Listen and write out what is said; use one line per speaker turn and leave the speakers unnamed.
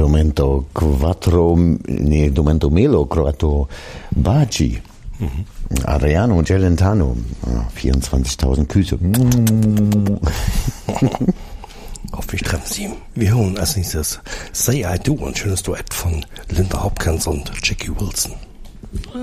Dumento Melo, Croato Baci, Ariano Celentano, 24.000 Küsse.
Auf ich treffen Sie. Wir hören als nächstes Say I Do, ein schönes Duett von Linda Hopkins und Jackie Wilson.